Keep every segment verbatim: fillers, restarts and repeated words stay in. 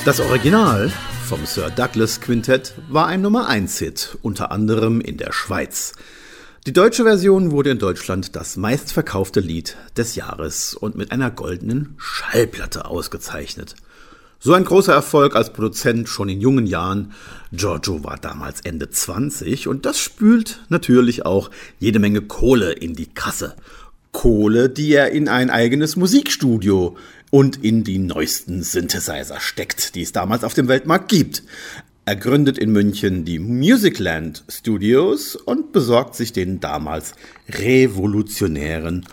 Das Original vom Sir Douglas Quintett war ein Nummer eins Hit, unter anderem in der Schweiz. Die deutsche Version wurde in Deutschland das meistverkaufte Lied des Jahres und mit einer goldenen Schallplatte ausgezeichnet. So ein großer Erfolg als Produzent schon in jungen Jahren. Giorgio war damals Ende zwanzig und das spült natürlich auch jede Menge Kohle in die Kasse. Kohle, die er in ein eigenes Musikstudio und in die neuesten Synthesizer steckt, die es damals auf dem Weltmarkt gibt. Er gründet in München die Musicland Studios und besorgt sich den damals revolutionären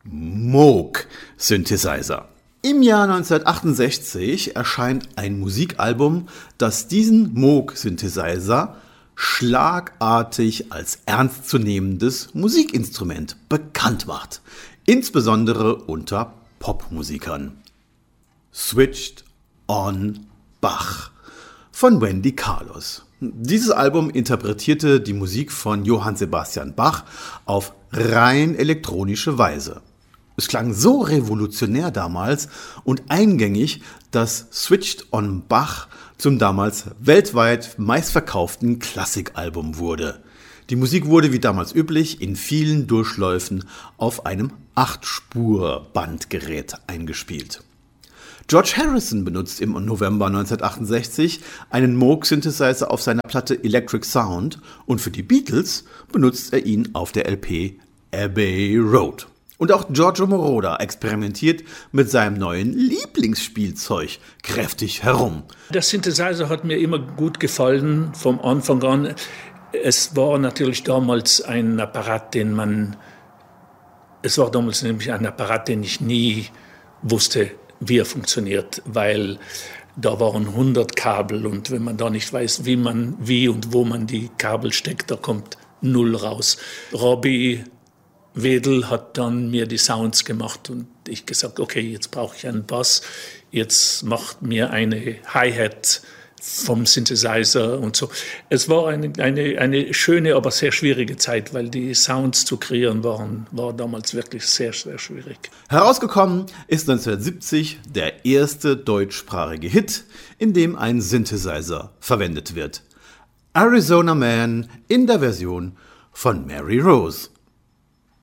Moog-Synthesizer. Im Jahr neunzehnhundertachtundsechzig erscheint ein Musikalbum, das diesen Moog-Synthesizer schlagartig als ernstzunehmendes Musikinstrument bekannt macht, insbesondere unter Popmusikern. Switched on Bach von Wendy Carlos. Dieses Album interpretierte die Musik von Johann Sebastian Bach auf rein elektronische Weise. Es klang so revolutionär damals und eingängig, dass Switched on Bach zum damals weltweit meistverkauften Klassikalbum wurde. Die Musik wurde wie damals üblich in vielen Durchläufen auf einem acht Spur Bandgerät eingespielt. George Harrison benutzt im November neunzehnhundertachtundsechzig einen Moog-Synthesizer auf seiner Platte Electric Sound und für die Beatles benutzt er ihn auf der L P Abbey Road. Und auch Giorgio Moroder experimentiert mit seinem neuen Lieblingsspielzeug kräftig herum. Der Synthesizer hat mir immer gut gefallen vom Anfang an. Es war natürlich damals ein Apparat, den man, es war damals nämlich ein Apparat, den ich nie wusste, wie er funktioniert, weil da waren hundert Kabel und wenn man da nicht weiß, wie man, wie und wo man die Kabel steckt, da kommt null raus. Robbie Wedel hat dann mir die Sounds gemacht und ich gesagt, okay, jetzt brauche ich einen Bass, jetzt macht mir eine Hi-Hat vom Synthesizer und so. Es war eine, eine, eine schöne, aber sehr schwierige Zeit, weil die Sounds zu kreieren waren, war damals wirklich sehr, sehr schwierig. Herausgekommen ist neunzehnhundertsiebzig der erste deutschsprachige Hit, in dem ein Synthesizer verwendet wird. Arizona Man in der Version von Mary Rose.